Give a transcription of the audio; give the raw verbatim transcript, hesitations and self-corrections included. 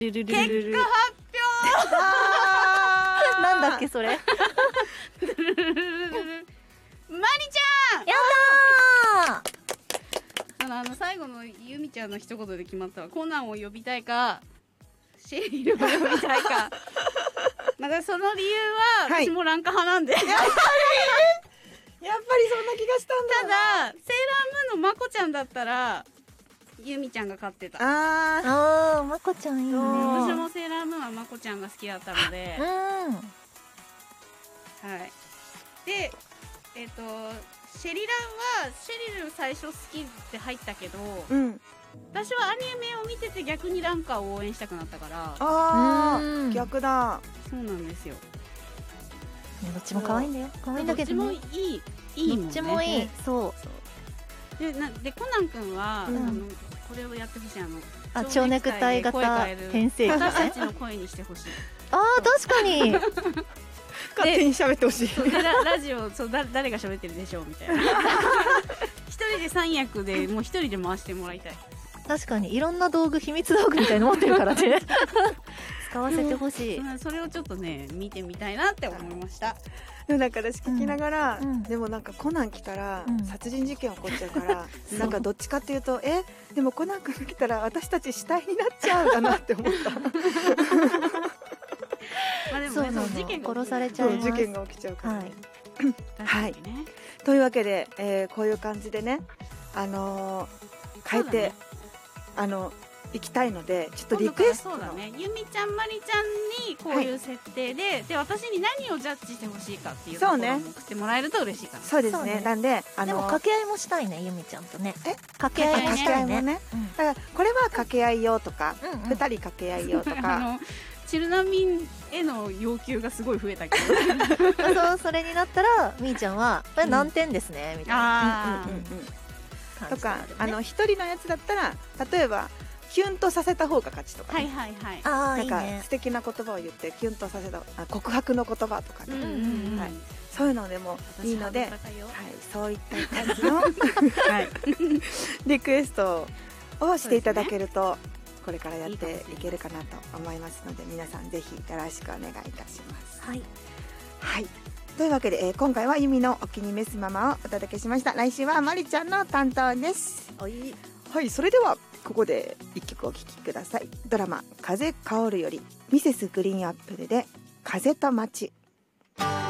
結果発表なんだっけそれ。 マリちゃんやったあのあの最後のユミちゃんの一言で決まったわ。コナンを呼びたいかシェリルを呼びたいかまだその理由は、はい、私もランカ派なんでやっぱりやっぱりそんな気がしたんだ。 ただセーラームーンのまこちゃんだったらユミちゃんが勝ってた。 あーあーまこちゃんいいね。 私もセーラームーンはまこちゃんが好きだったので、 うん、 はい。でえっ、ー、とシェリランはシェリル最初好きって入ったけど、 うん、 私はアニメを見てて逆にランカーを応援したくなったから。 あー逆だ。 そうなんですよ。 どっちも可愛いんだよ。可愛いんだけど、ね、 どっちもいいいいもんね。 どっちもいい。そうそうでなでコナン君は、うん、あのこれをやってほしい。あのあ蝶ネクタイ型変声機、ね、 私たちの声にしてほしい。 あー確かに勝手に喋ってほしい。 ラ, ラジオそうだ誰が喋ってるでしょうみたいな一人で三役でもう一人で回してもらいたい。 確かにいろんな道具、秘密道具みたいなの持ってるからね使わせてほしい、 うん、それをちょっとね見てみたいなって思いました。 でもなんか私聞きながら、 うん、 でもなんかコナン来たら、うん、殺人事件起こっちゃうから、 うん、 なんかどっちかっていうとえでもコナン君が来たら私たち死体になっちゃうかなって思ったまあでもね、 そうそう事件が殺されちゃう事件が起きちゃうから、 はいはい、というわけで、えー、こういう感じでね、あのー、変えて、ね、あの行きたいのでちょっとリクエストの、 そうだね、ゆみちゃんまりちゃんにこういう設定で、はい、で私に何をジャッジしてほしいかっていうところも送ってもらえると嬉しいかな。 そうですね。なんであのでも掛け合いもしたいね、ゆみちゃんとね。 え掛け合いもしたいね。 もね、うん、だからこれは掛け合いよとか、うんうん、ふたり掛け合いよとか。あのチルナミンへの要求がすごい増えたけどそうそれになったらみーちゃんはこれ何点ですね、うん、みたいなとか、あの一人のやつだったら例えばキュンとさせた方が勝ちとか、 ね、はいはいはい、 あなんかいい、ね、素敵な言葉を言ってキュンとさせたあ告白の言葉とかね、うんうんうん、はい、そういうのでもいいので、はい、そういった感じの、はい、リクエストをしていただけると、これからやっていけるかなと思いますので、皆さんぜひよろしくお願いいたします。 はい、 はい、というわけで、えー、今回はユミのお気に召すままをお届けしました。来週はまりちゃんの担当です。 はい、 はい、それではここで一曲お聴きください。ドラマ風薫るよりミセスグリーンアップルで風と街。